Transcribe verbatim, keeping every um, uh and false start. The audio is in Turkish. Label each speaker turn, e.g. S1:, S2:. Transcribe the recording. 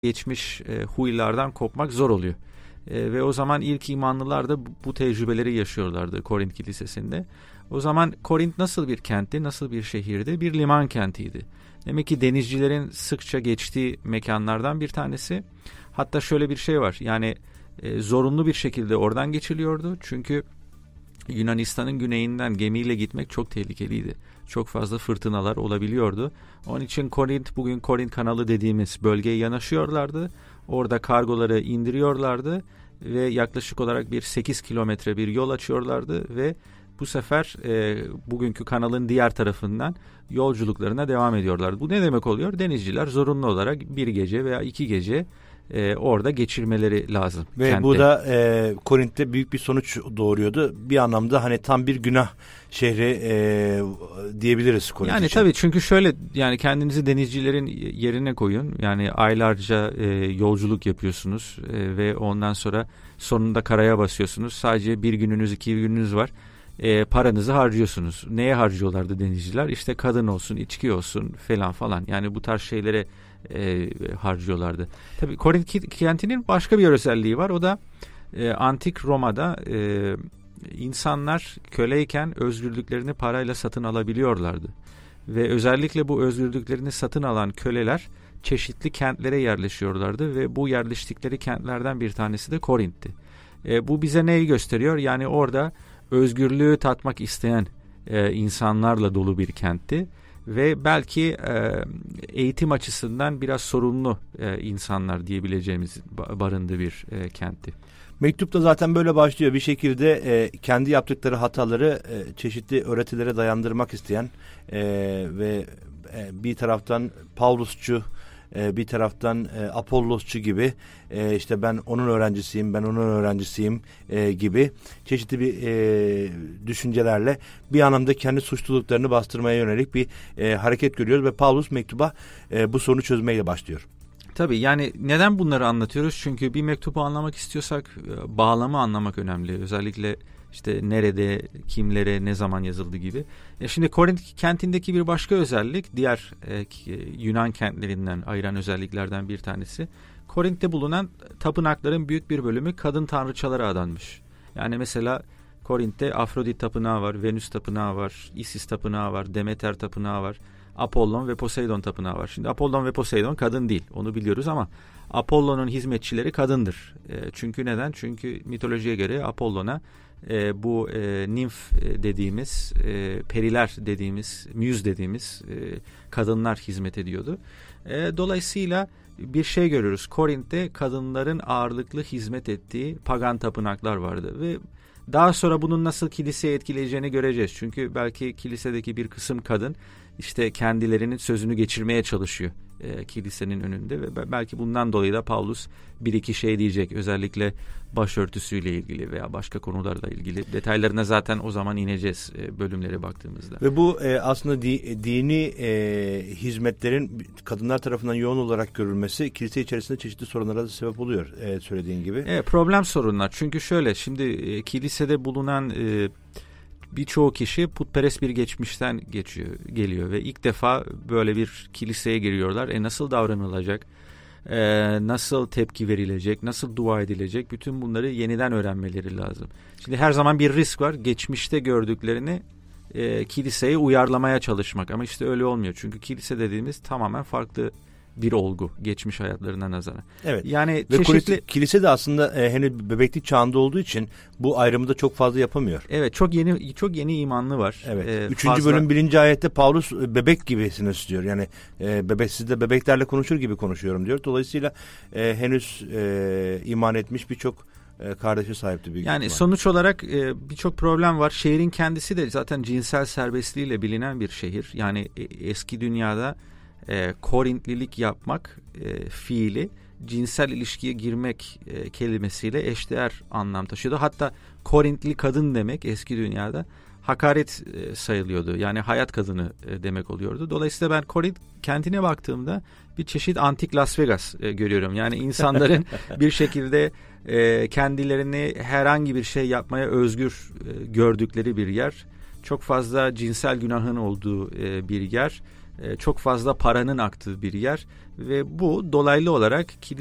S1: geçmiş e, huylardan kopmak zor oluyor. E, ve o zaman ilk imanlılar da bu, bu tecrübeleri yaşıyorlardı Korint Kilisesi'nde. O zaman Korint nasıl bir kentti, nasıl bir şehirdi? Bir liman kentiydi. Demek ki denizcilerin sıkça geçtiği mekanlardan bir tanesi. Hatta şöyle bir şey var, yani e, zorunlu bir şekilde oradan geçiliyordu. Çünkü Yunanistan'ın güneyinden gemiyle gitmek çok tehlikeliydi. Çok fazla fırtınalar olabiliyordu. Onun için Korint, bugün Korint kanalı dediğimiz bölgeye yanaşıyorlardı. Orada kargoları indiriyorlardı ve yaklaşık olarak bir sekiz kilometre bir yol açıyorlardı ve bu sefer e, bugünkü kanalın diğer tarafından yolculuklarına devam ediyorlardı. Bu ne demek oluyor? Denizciler zorunlu olarak bir gece veya iki gece e, orada geçirmeleri lazım.
S2: Ve
S1: kentte.
S2: bu da e, Korint'te büyük bir sonuç doğuruyordu. Bir anlamda hani tam bir günah şehri e, diyebiliriz Korint
S1: Yani
S2: için.
S1: tabii, çünkü şöyle, yani kendinizi denizcilerin yerine koyun. Yani aylarca e, yolculuk yapıyorsunuz e, ve ondan sonra sonunda karaya basıyorsunuz. Sadece bir gününüz, iki gününüz var. E, paranızı harcıyorsunuz. Neye harcıyorlardı denizciler? İşte kadın olsun, içki olsun falan falan. Yani bu tarz şeylere e, harcıyorlardı. Tabii Korint kentinin başka bir özelliği var. O da e, antik Roma'da e, insanlar köleyken özgürlüklerini parayla satın alabiliyorlardı. Ve özellikle bu özgürlüklerini satın alan köleler çeşitli kentlere yerleşiyorlardı ve bu yerleştikleri kentlerden bir tanesi de Korint'ti. E, bu bize neyi gösteriyor? Yani orada özgürlüğü tatmak isteyen e, insanlarla dolu bir kentti ve belki e, eğitim açısından biraz sorunlu e, insanlar diyebileceğimiz barındığı bir e, kentti.
S2: Mektupta zaten böyle başlıyor. Bir şekilde e, kendi yaptıkları hataları e, çeşitli öğretilere dayandırmak isteyen e, ve e, bir taraftan Pavlusçu, e, bir taraftan e, Apollosçu gibi e, işte ben onun öğrencisiyim, ben onun öğrencisiyim e, gibi çeşitli bir e, düşüncelerle bir anlamda kendi suçluluklarını bastırmaya yönelik bir e, hareket görüyoruz ve Pavlus mektuba e, bu sorunu çözmeyle başlıyor.
S1: Tabii, yani neden bunları anlatıyoruz? Çünkü bir mektubu anlamak istiyorsak bağlamı anlamak önemli. Özellikle işte nerede, kimlere, ne zaman yazıldı gibi. E şimdi Korint kentindeki bir başka özellik, diğer e, Yunan kentlerinden ayıran özelliklerden bir tanesi. Korint'te bulunan tapınakların büyük bir bölümü kadın tanrıçalara adanmış. Yani mesela Korint'te Afrodit tapınağı var, Venüs tapınağı var, Isis tapınağı var, Demeter tapınağı var. Apollon ve Poseidon tapınağı var. Şimdi Apollon ve Poseidon kadın değil, onu biliyoruz, ama Apollon'un hizmetçileri kadındır. E, çünkü neden? Çünkü mitolojiye göre Apollon'a e, bu e, nimf dediğimiz, e, periler dediğimiz, müz dediğimiz e, kadınlar hizmet ediyordu. E, dolayısıyla bir şey görüyoruz. Korint'te kadınların ağırlıklı hizmet ettiği pagan tapınaklar vardı ve daha sonra bunun nasıl kiliseye etkileyeceğini göreceğiz. Çünkü belki kilisedeki bir kısım kadın işte kendilerinin sözünü geçirmeye çalışıyor e, kilisenin önünde ve belki bundan dolayı da Pavlus bir iki şey diyecek. Özellikle başörtüsüyle ilgili veya başka konularla ilgili. Detaylarına zaten o zaman ineceğiz e, bölümlere baktığımızda.
S2: Ve bu e, aslında di, dini e, hizmetlerin kadınlar tarafından yoğun olarak görülmesi kilise içerisinde çeşitli sorunlara da sebep oluyor e, söylediğin gibi.
S1: Evet, problem sorunlar. Çünkü şöyle, şimdi e, kilisede bulunan e, birçok kişi putperest bir geçmişten geçiyor, geliyor ve ilk defa böyle bir kiliseye giriyorlar. E nasıl davranılacak? E, nasıl tepki verilecek? Nasıl dua edilecek? Bütün bunları yeniden öğrenmeleri lazım. Şimdi her zaman bir risk var. Geçmişte gördüklerini e, kiliseye uyarlamaya çalışmak. Ama işte öyle olmuyor. Çünkü kilise dediğimiz tamamen farklı bir olgu geçmiş hayatlarına nazaran.
S2: Evet.
S1: Yani
S2: ve
S1: çeşitli
S2: kilise de aslında e, henüz bebeklik çağında olduğu için bu ayrımı da çok fazla yapamıyor.
S1: Evet, çok yeni çok yeni imanlı var.
S2: Evet.
S1: Ee,
S2: Üçüncü
S1: fazla...
S2: bölüm birinci ayette Pavlus bebek gibisiniz diyor. Yani e, bebek sizde bebeklerle konuşur gibi konuşuyorum diyor. Dolayısıyla e, henüz e, iman etmiş birçok e, kardeşe sahipti büyük
S1: Yani
S2: ihtimal.
S1: sonuç olarak e, birçok problem var. Şehrin kendisi de zaten cinsel serbestliğiyle bilinen bir şehir. Yani e, eski dünyada e, Korintlilik yapmak e, fiili cinsel ilişkiye girmek e, kelimesiyle eşdeğer anlam taşıyordu. Hatta Korintli kadın demek eski dünyada hakaret e, sayılıyordu. Yani hayat kadını e, demek oluyordu. Dolayısıyla ben Korint kentine baktığımda bir çeşit antik Las Vegas e, görüyorum. Yani insanların bir şekilde e, kendilerini herhangi bir şey yapmaya özgür e, gördükleri bir yer. Çok fazla cinsel günahın olduğu e, bir yer. çok fazla paranın aktığı bir yer ve bu dolaylı olarak